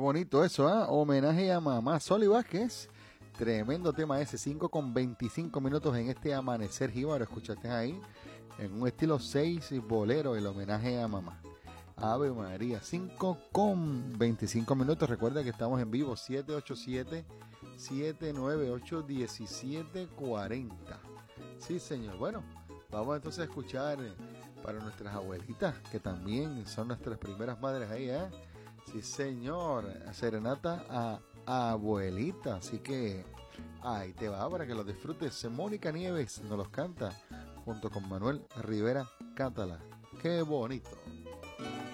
bonito eso, ¿ah? Homenaje a mamá Soli Vázquez. Tremendo tema ese, 5:25 en este amanecer jíbaro. Escuchaste ahí, en un estilo 6 bolero, el homenaje a mamá. Ave María, 5:25. Recuerda que estamos en vivo, 787-798-1740. Sí, señor. Bueno, vamos entonces a escuchar para nuestras abuelitas, que también son nuestras primeras madres ahí, ¿eh? Sí, señor. Serenata a abuelita. Así que ahí te va para que lo disfrutes. Mónica Nieves nos los canta junto con Manuel Rivera Cátala. Qué bonito.